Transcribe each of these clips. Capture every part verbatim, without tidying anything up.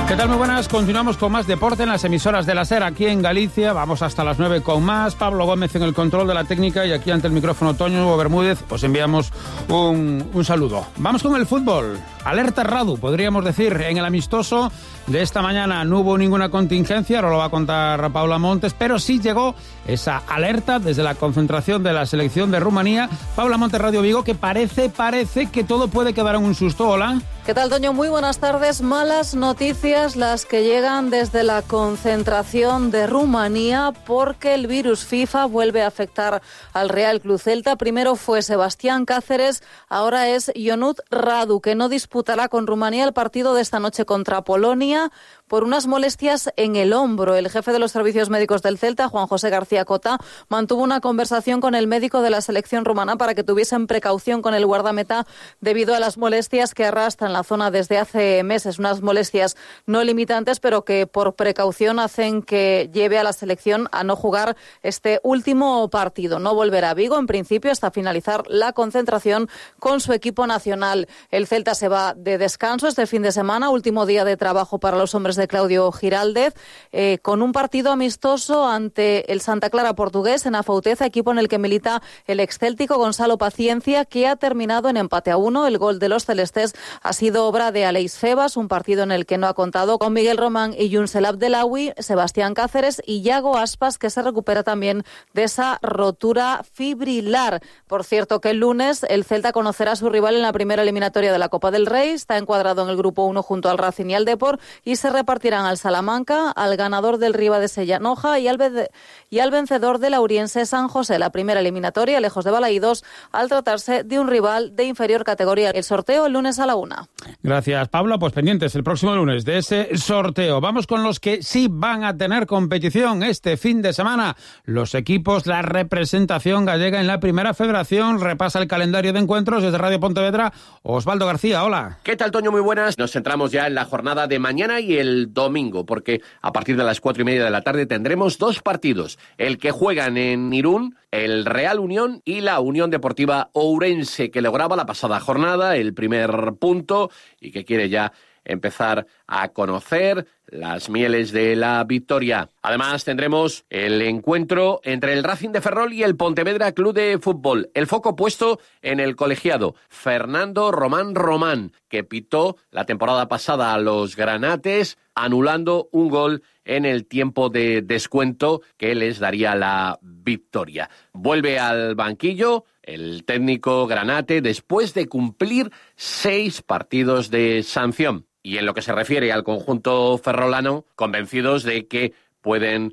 ¿Qué tal? Muy buenas. Continuamos con más deporte en las emisoras de la SER aquí en Galicia. Vamos hasta las nueve con más. Pablo Gómez en el control de la técnica y aquí ante el micrófono Toño Bermúdez os enviamos un, un saludo. Vamos con el fútbol. Alerta Radu, podríamos decir, en el amistoso de esta mañana no hubo ninguna contingencia, ahora lo va a contar Paula Montes, pero sí llegó esa alerta desde la concentración de la selección de Rumanía. Paula Montes, Radio Vigo, que parece, parece que todo puede quedar en un susto. Hola. ¿Qué tal, Toño? Muy buenas tardes. Malas noticias las que llegan desde la concentración de Rumanía porque el virus FIFA vuelve a afectar al Real Club Celta. Primero fue Sebastián Cáceres, ahora es Ionut Radu, que no disputará con Rumanía el partido de esta noche contra Polonia por unas molestias en el hombro. El jefe de los servicios médicos del Celta, Juan José García Cota, mantuvo una conversación con el médico de la selección rumana para que tuviesen precaución con el guardameta debido a las molestias que arrastra en la zona desde hace meses. Unas molestias no limitantes, pero que por precaución hacen que lleve a la selección a no jugar este último partido. No volverá a Vigo, en principio, hasta finalizar la concentración con su equipo nacional. El Celta se va de descanso este fin de semana, último día de trabajo para los hombres de Claudio Giraldez, eh, con un partido amistoso ante el Santa Clara portugués en Afouteza, equipo en el que milita el excéltico Gonzalo Paciencia, que ha terminado en empate a uno. El gol de los celestes ha sido obra de Aleix Febas, un partido en el que no ha contado con Miguel Román y Yunsel Abdelawi, Sebastián Cáceres y Yago Aspas, que se recupera también de esa rotura fibrilar. Por cierto, que el lunes el Celta conocerá a su rival en la primera eliminatoria de la Copa del Rey. Está encuadrado en el grupo uno junto al Racing y al Depor y se repartirán al Salamanca, al ganador del Riva de Sellanoja y al, ve- y al vencedor del Auriense San José. La primera eliminatoria, lejos de Balaídos, al tratarse de un rival de inferior categoría. El sorteo el lunes a la una. Gracias, Pablo. Pues pendientes el próximo lunes de ese sorteo. Vamos con los que sí van a tener competición este fin de semana. Los equipos, la representación gallega en la Primera Federación. Repasa el calendario de encuentros desde Radio Pontevedra. Osvaldo García, hola. ¿Qué tal, Toño? Muy buenas. Nos centramos ya en la jornada de mañana y el domingo, porque a partir de las cuatro y media de la tarde tendremos dos partidos. El que juegan en Irún, el Real Unión y la Unión Deportiva Ourense, que lograba la pasada jornada el primer punto y que quiere ya empezar a conocer las mieles de la victoria. Además tendremos el encuentro entre el Racing de Ferrol y el Pontevedra Club de Fútbol. El foco puesto en el colegiado Fernando Román Román, que pitó la temporada pasada a los granates, anulando un gol en el tiempo de descuento que les daría la victoria. Vuelve al banquillo el técnico granate después de cumplir seis partidos de sanción. Y en lo que se refiere al conjunto ferrolano, convencidos de que pueden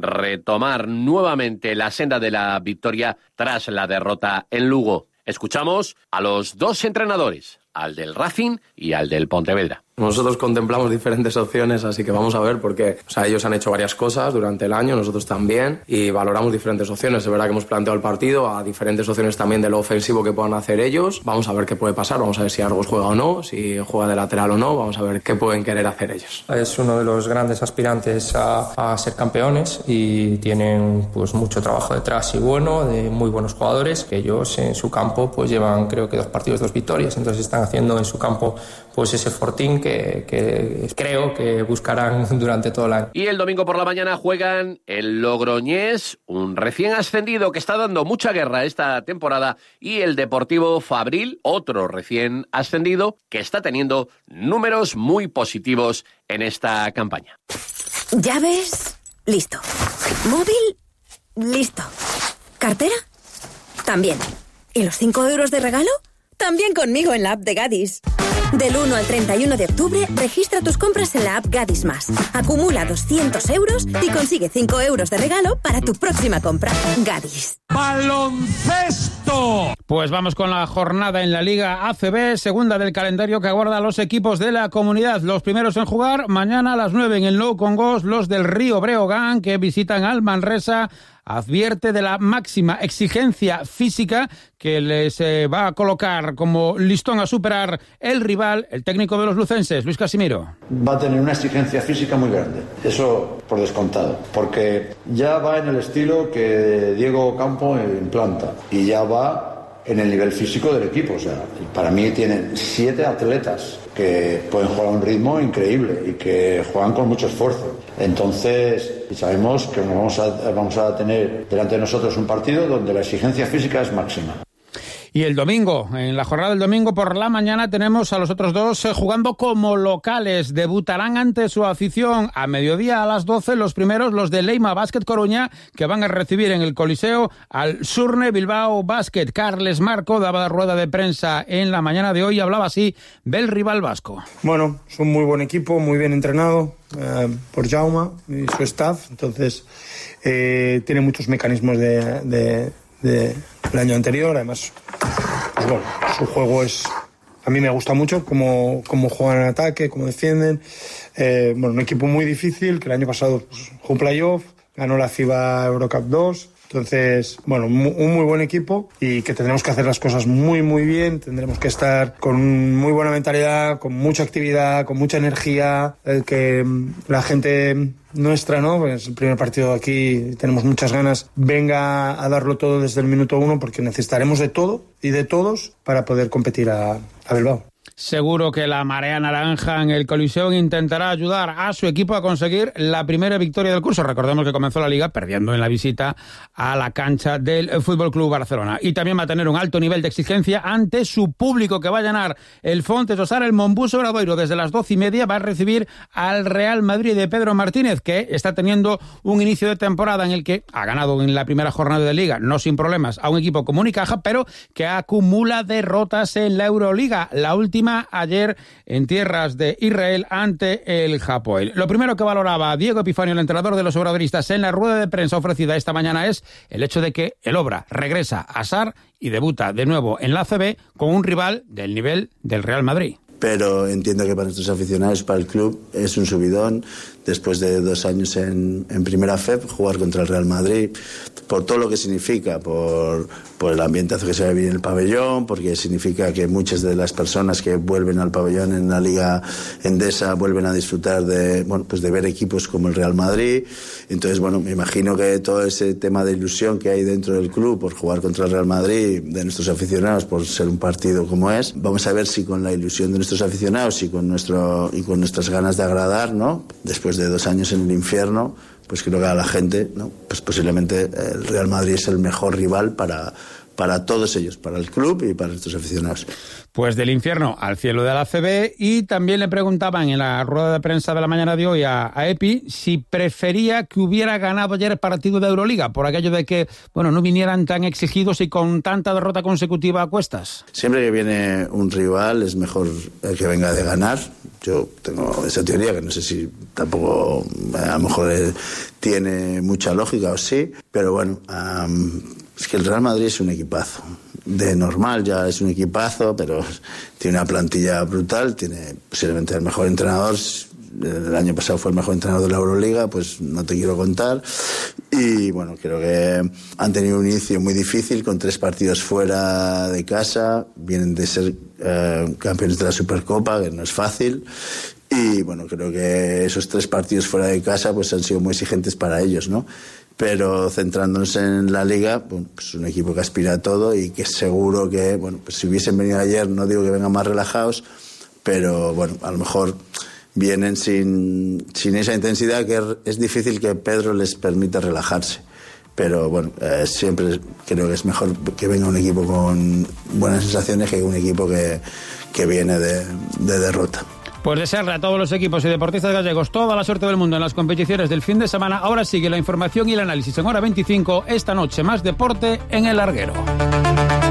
retomar nuevamente la senda de la victoria tras la derrota en Lugo. Escuchamos a los dos entrenadores, al del Racing y al del Pontevedra. Nosotros contemplamos diferentes opciones, así que vamos a ver porque, o sea, ellos han hecho varias cosas durante el año, nosotros también, y valoramos diferentes opciones. Es verdad que hemos planteado el partido a diferentes opciones también de lo ofensivo que puedan hacer ellos. Vamos a ver qué puede pasar, vamos a ver si Argos juega o no, si juega de lateral o no, vamos a ver qué pueden querer hacer ellos. Es uno de los grandes aspirantes a, a ser campeones y tienen pues mucho trabajo detrás y bueno, de muy buenos jugadores, que ellos en su campo pues llevan creo que dos partidos, dos victorias, entonces están haciendo en su campo pues ese fortín que Que, que creo que buscarán durante todo el año. Y el domingo por la mañana juegan el Logroñés, un recién ascendido que está dando mucha guerra esta temporada, y el Deportivo Fabril, otro recién ascendido que está teniendo números muy positivos en esta campaña. ¿Llaves? Listo. ¿Móvil? Listo. ¿Cartera? También. ¿Y los cinco euros de regalo? También conmigo en la app de Gadis. Del uno al treinta y uno de octubre, registra tus compras en la app Gadis Más. Acumula doscientos euros y consigue cinco euros de regalo para tu próxima compra. Gadis. ¡Baloncesto! Pues vamos con la jornada en la Liga A C B, segunda del calendario que aguarda a los equipos de la comunidad. Los primeros en jugar mañana a las nueve en el Nou Congost, los del Río Breogán, que visitan al Manresa. Advierte de la máxima exigencia física que les eh, va a colocar como listón a superar el rival, el técnico de los lucenses, Luis Casimiro. Va a tener una exigencia física muy grande, eso por descontado, porque ya va en el estilo que Diego Campo implanta y ya va en el nivel físico del equipo. O sea, para mí tienen siete atletas que pueden jugar a un ritmo increíble y que juegan con mucho esfuerzo. Entonces, sabemos que vamos a, vamos a tener delante de nosotros un partido donde la exigencia física es máxima. Y el domingo, en la jornada del domingo por la mañana, tenemos a los otros dos eh, jugando como locales. Debutarán ante su afición a mediodía a las doce los primeros, los de Leima Básquet Coruña, que van a recibir en el Coliseo al Surne Bilbao Básquet. Carles Marco daba rueda de prensa en la mañana de hoy y hablaba así del rival vasco. Bueno, es un muy buen equipo, muy bien entrenado eh, por Jaume y su staff. Entonces, eh, tiene muchos mecanismos de... de del año anterior. Además, pues bueno, su juego es, a mí me gusta mucho cómo, cómo juegan en ataque, cómo defienden. Eh, bueno, un equipo muy difícil que el año pasado pues, jugó un playoff, ganó la FIBA Eurocup dos. Entonces, bueno, un muy buen equipo y que tendremos que hacer las cosas muy, muy bien. Tendremos que estar con muy buena mentalidad, con mucha actividad, con mucha energía, el que la gente nuestra, ¿no? Pues es el primer partido aquí, tenemos muchas ganas, venga a darlo todo desde el minuto uno porque necesitaremos de todo y de todos para poder competir a, a Bilbao. Seguro que la marea naranja en el Coliseo intentará ayudar a su equipo a conseguir la primera victoria del curso. Recordemos que comenzó la Liga perdiendo en la visita a la cancha del F C Barcelona. Y también va a tener un alto nivel de exigencia ante su público, que va a llenar el Fontes Osar. El Mombús Obradoiro desde las doce y media va a recibir al Real Madrid de Pedro Martínez, que está teniendo un inicio de temporada en el que ha ganado en la primera jornada de Liga, no sin problemas, a un equipo como Unicaja, pero que acumula derrotas en la Euroliga. La última ayer en tierras de Israel ante el Hapoel. Lo primero que valoraba Diego Epifanio, el entrenador de los obradoristas, en la rueda de prensa ofrecida esta mañana es el hecho de que el Obra regresa a Sar y debuta de nuevo en la A C B con un rival del nivel del Real Madrid. Pero entiendo que para nuestros aficionados, para el club, es un subidón después de dos años en, en Primera F E P, jugar contra el Real Madrid, por todo lo que significa, por, por el ambientazo que se va a vivir en el pabellón, porque significa que muchas de las personas que vuelven al pabellón en la Liga Endesa vuelven a disfrutar de, bueno, pues de ver equipos como el Real Madrid. Entonces, bueno, me imagino que todo ese tema de ilusión que hay dentro del club por jugar contra el Real Madrid, de nuestros aficionados, por ser un partido como es, vamos a ver si con la ilusión de nuestros aficionados y con, nuestro, y con nuestras ganas de agradar, ¿no? Después de dos años en el infierno, pues creo que a la gente, ¿no? Pues posiblemente el Real Madrid es el mejor rival para, para todos ellos, para el club y para nuestros aficionados. Pues del infierno al cielo de la A C B. Y también le preguntaban en la rueda de prensa de la mañana de hoy a, a Epi si prefería que hubiera ganado ayer el partido de Euroliga, por aquello de que, bueno, no vinieran tan exigidos y con tanta derrota consecutiva a cuestas. Siempre que viene un rival es mejor el que venga de ganar. Yo tengo esa teoría que no sé si tampoco a lo mejor eh, tiene mucha lógica o sí, pero bueno, um, es que el Real Madrid es un equipazo. De normal ya es un equipazo, pero tiene una plantilla brutal, tiene posiblemente el mejor entrenador. El año pasado fue el mejor entrenador de la Euroliga, pues no te quiero contar. Y bueno, creo que han tenido un inicio muy difícil con tres partidos fuera de casa. Vienen de ser eh, campeones de la Supercopa, que no es fácil. Y bueno, creo que esos tres partidos fuera de casa pues han sido muy exigentes para ellos, ¿no? Pero centrándonos en la Liga, bueno, pues un equipo que aspira a todo y que seguro que, bueno, pues si hubiesen venido ayer, no digo que vengan más relajados, pero bueno, a lo mejor vienen sin, sin esa intensidad que es difícil que Pedro les permita relajarse. Pero bueno, eh, siempre creo que es mejor que venga un equipo con buenas sensaciones que un equipo que, que viene de, de derrota. Pues desearle a todos los equipos y deportistas gallegos toda la suerte del mundo en las competiciones del fin de semana. Ahora sigue la información y el análisis en Hora veinticinco. Esta noche más deporte en El Larguero.